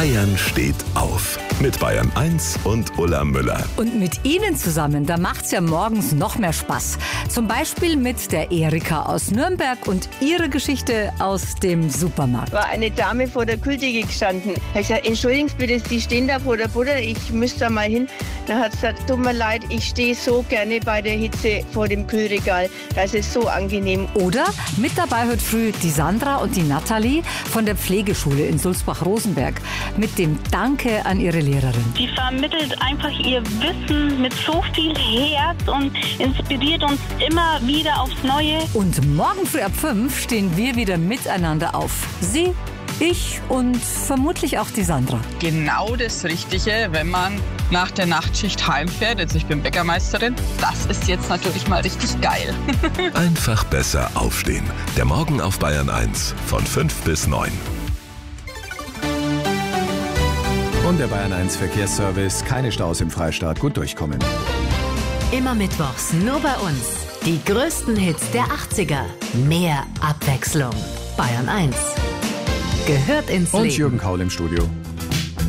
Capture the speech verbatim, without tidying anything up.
Bayern steht auf. Mit Bayern eins und Ulla Müller. Und mit Ihnen zusammen, da macht's ja morgens noch mehr Spaß. Zum Beispiel mit der Erika aus Nürnberg und ihre Geschichte aus dem Supermarkt. War eine Dame vor der Kühltheke gestanden. Da habe ich gesagt, entschuldigen Sie bitte, Sie stehen da vor der Butter, ich müsste da mal hin. Dann hat sie gesagt, tut mir leid, ich stehe so gerne bei der Hitze vor dem Kühlregal. Das ist so angenehm. Oder mit dabei heute früh die Sandra und die Nathalie von der Pflegeschule in Sulzbach-Rosenberg mit dem Danke an ihre Lehrerin. Sie vermittelt einfach ihr Wissen mit so viel Herz und inspiriert uns immer wieder aufs Neue. Und morgen früh ab fünf stehen wir wieder miteinander auf. Sie, ich und vermutlich auch die Sandra. Genau das Richtige, wenn man nach der Nachtschicht heimfährt. Also ich bin Bäckermeisterin. Das ist jetzt natürlich mal richtig geil. Einfach besser aufstehen. Der Morgen auf Bayern eins von fünf bis neun. Und der Bayern eins Verkehrsservice. Keine Staus im Freistaat. Gut durchkommen. Immer mittwochs nur bei uns. Die größten Hits der achtziger. Mehr Abwechslung. Bayern eins. Gehört ins Und Leben. Jürgen Kaul im Studio.